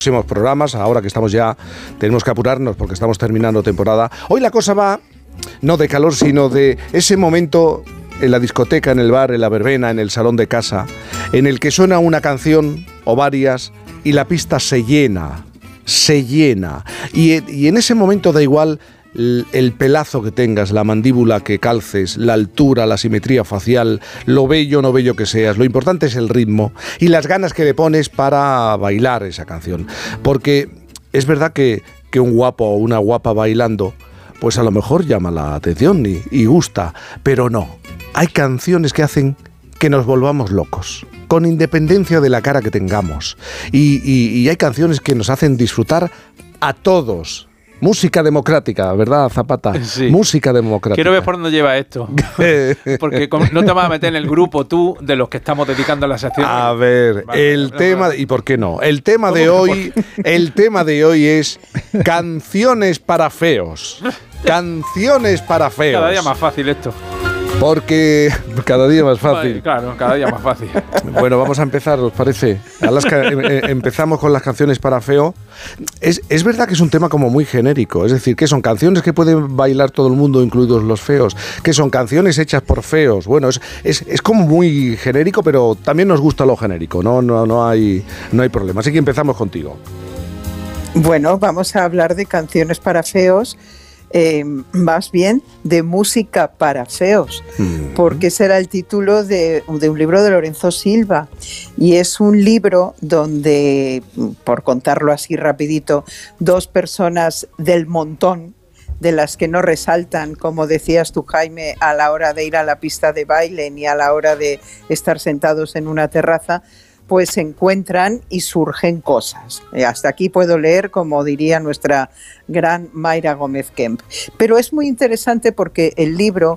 Próximos programas, ahora que estamos ya, tenemos que apurarnos porque estamos terminando temporada. Hoy la cosa va, no de calor, sino de ese momento en la discoteca, en el bar, en la verbena, en el salón de casa, en el que suena una canción o varias y la pista se llena. Y en ese momento da igual el pelazo que tengas, la mandíbula que calces, la altura, la simetría facial, lo bello o no bello que seas. Lo importante es el ritmo y las ganas que le pones para bailar esa canción. Porque es verdad que un guapo o una guapa bailando, pues a lo mejor llama la atención y gusta, pero no. Hay canciones que hacen que nos volvamos locos, con independencia de la cara que tengamos. Y hay canciones que nos hacen disfrutar a todos. Música democrática, ¿verdad, Zapata? Sí. Música democrática. Quiero ver por dónde lleva esto. Porque no te vas a meter en el grupo tú de los que estamos dedicando la sección. A ver, el tema... ¿Y por qué no? El tema de hoy es canciones para feos. Canciones para feos. Cada día más fácil esto. Porque cada día más fácil. Claro, cada día más fácil. Bueno, vamos a empezar, ¿os parece? Empezamos con las canciones para feo. Es verdad que es un tema como muy genérico. Es decir, que son canciones que pueden bailar todo el mundo, incluidos los feos. Que son canciones hechas por feos. Bueno, es como muy genérico, pero también nos gusta lo genérico. No hay problema. Así que empezamos contigo. Bueno, vamos a hablar de canciones para feos. Más bien de música para feos, porque ese era el título de un libro de Lorenzo Silva, y es un libro donde, por contarlo así rapidito, dos personas del montón, de las que no resaltan, como decías tú, Jaime, a la hora de ir a la pista de baile ni a la hora de estar sentados en una terraza, pues se encuentran y surgen cosas. Hasta aquí puedo leer, como diría nuestra gran Mayra Gómez Kemp. Pero es muy interesante porque el libro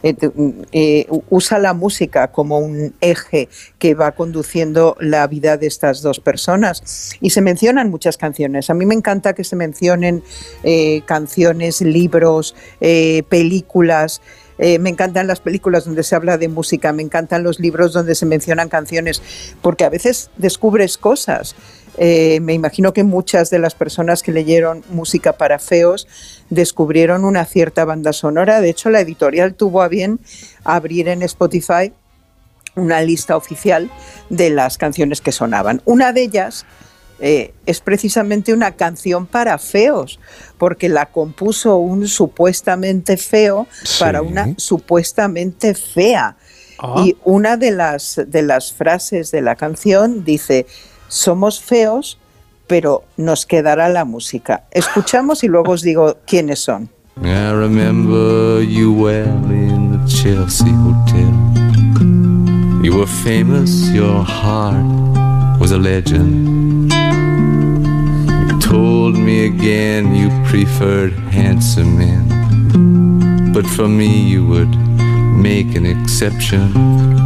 usa la música como un eje que va conduciendo la vida de estas dos personas. Y se mencionan muchas canciones. A mí me encanta que se mencionen canciones, libros, películas. Me encantan las películas donde se habla de música, me encantan los libros donde se mencionan canciones, porque a veces descubres cosas. Me imagino que muchas de las personas que leyeron Música para Feos descubrieron una cierta banda sonora. De hecho, la editorial tuvo a bien abrir en Spotify una lista oficial de las canciones que sonaban. Una de ellas es precisamente una canción para feos, porque la compuso un supuestamente feo para una supuestamente fea. Y una de las frases de la canción dice: somos feos, pero nos quedará la música. Escuchamos y luego os digo quiénes son. I remember you well in the Chelsea Hotel. You were famous, your heart was a legend. You told me again you preferred handsome men, but for me you would make an exception.